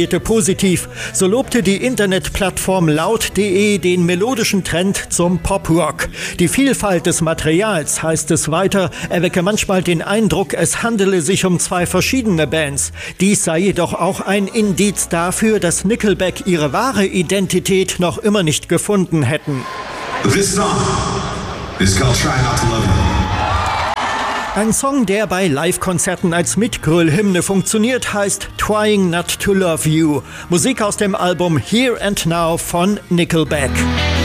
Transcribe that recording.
positiv. So lobte die Internetplattform laut.de den melodischen Trend zum Pop-Rock. Die Vielfalt des Materials, heißt es weiter, erwecke manchmal den Eindruck, es handele sich um zwei verschiedene Bands. Dies sei jedoch auch ein Indiz dafür, dass Nickelback ihre wahre Identität noch immer nicht gefunden hätten. This song is called Try Not to Love You. Ein Song, der bei Live-Konzerten als Mitgröl-Hymne funktioniert, heißt Trying Not to Love You. Musik aus dem Album Here and Now von Nickelback.